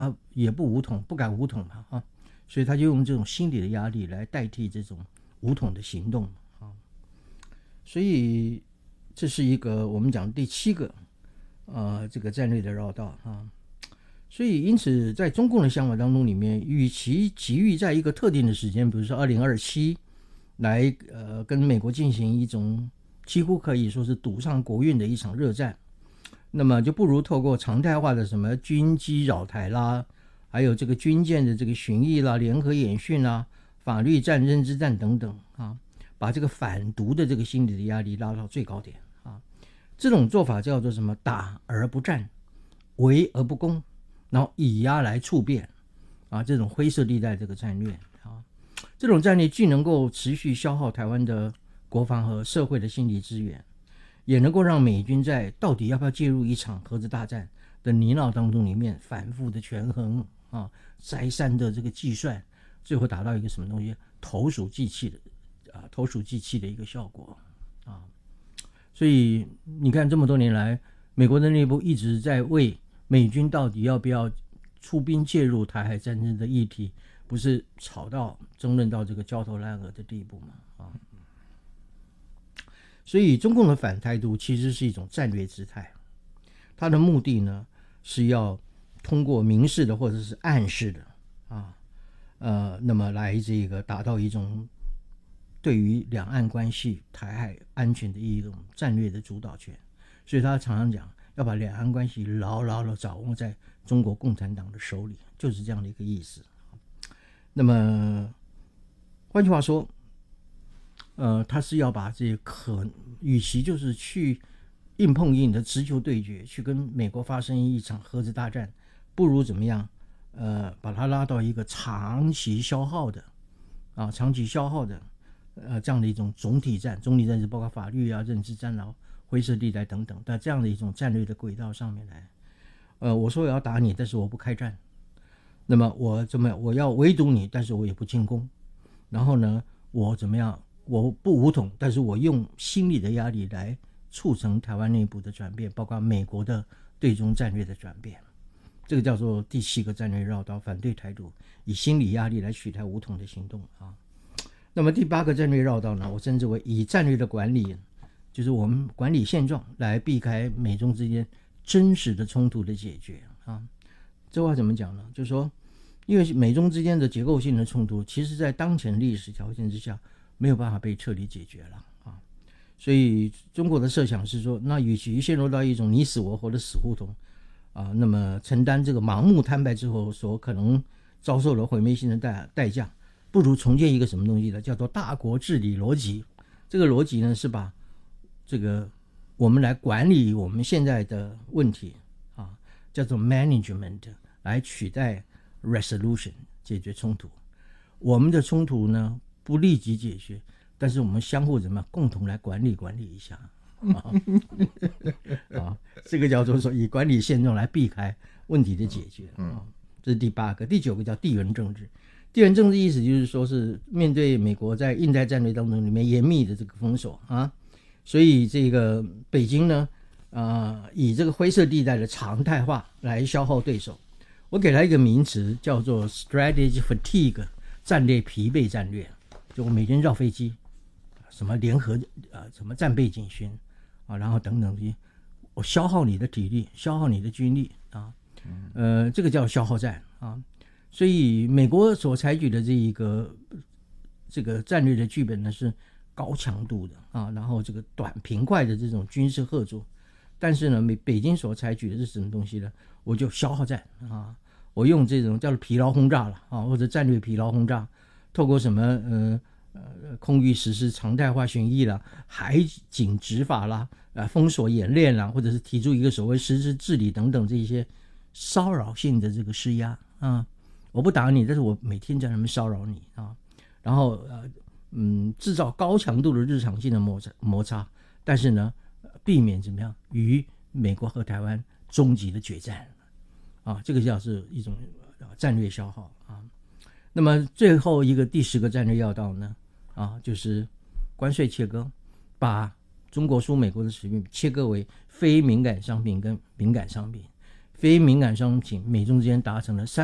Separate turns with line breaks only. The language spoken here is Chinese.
也不武统，不敢武统嘛所以他就用这种心理的压力来代替这种武统的行动所以这是一个我们讲第7个这个战略的绕道所以因此在中共的想法当中里面，与其急于在一个特定的时间，比如说2027来跟美国进行一种几乎可以说是赌上国运的一场热战，那么就不如透过常态化的什么军机扰台啦，还有这个军舰的这个巡弋啦、联合演训啦、法律战、认知战等等把这个反毒的这个心理的压力拉到最高点这种做法叫做什么？打而不战，围而不攻，然后以压来触变这种灰色地带这个战略这种战略既能够持续消耗台湾的国防和社会的心理资源，也能够让美军在到底要不要介入一场核子大战的泥淖当中里面反复的权衡再三的这个计算，最后达到一个什么东西？投鼠忌器的一个效果所以你看这么多年来，美国的内部一直在为美军到底要不要出兵介入台海战争的议题，不是吵到争论到这个焦头烂额的地步吗所以中共的反态度其实是一种战略姿态，它的目的呢是要通过明示的或者是暗示的那么来这个达到一种对于两岸关系、台海安全的一种战略的主导权，所以他常常讲要把两岸关系牢牢的掌握在中国共产党的手里，就是这样的一个意思。那么换句话说他是要把这与其就是去硬碰硬的直球对决，去跟美国发生一场核子大战，不如怎么样把它拉到一个长期消耗的这样的一种总体战是包括法律认知战灰色地带等等的这样的一种战略的轨道上面来我说我要打你，但是我不开战，那么我要围堵你，但是我也不进攻，然后呢我怎么样，我不武统，但是我用心理的压力来促成台湾内部的转变，包括美国的对中战略的转变，这个叫做第7个战略绕道，反对台独，以心理压力来取代武统的行动那么第8个战略绕道呢，我称之为以战略的管理，就是我们管理现状来避开美中之间真实的冲突的解决这话怎么讲呢？就是说因为美中之间的结构性的冲突，其实在当前历史条件之下没有办法被彻底解决了所以中国的设想是说，那与其陷入到一种你死我活的死胡同那么承担这个盲目摊败之后所可能遭受了毁灭性的代价，不如重建一个什么东西呢？叫做大国治理逻辑。这个逻辑呢是把这个我们来管理我们现在的问题叫做 management 来取代 resolution 解决冲突。我们的冲突呢不立即解决，但是我们相互怎么样共同来管理一下这个叫做说以管理现状来避开问题的解决这是第8个。第9个叫地缘政治。地缘政治意思就是说是面对美国在印太战略当中里面严密的这个封锁所以这个北京呢以这个灰色地带的常态化来消耗对手。我给他一个名词叫做 strategy fatigue， 战略疲惫战略，就我每天绕飞机，什么联合什么战备警巡然后等等，我消耗你的体力，消耗你的军力这个叫消耗战所以美国所采取的这个战略的剧本呢是高强度的然后这个平快的这种军事合作，但是呢北京所采取的是什么东西呢？我就消耗战我用这种叫做疲劳轰炸了或者战略疲劳轰炸，透过什么空域实施常态化巡弋啦、海警执法啦、封锁演练啦，或者是提出一个所谓实质治理等等这些骚扰性的这个施压我不打你，但是我每天在那边骚扰你然后制造高强度的日常性的摩擦，但是呢避免怎么样与美国和台湾终极的决战这个叫是一种战略消耗那么最后一个第10个战略要道呢就是关税切割，把中国输美国的食品切割为非敏感商品跟敏感商品。 非敏感商品美中之间达成了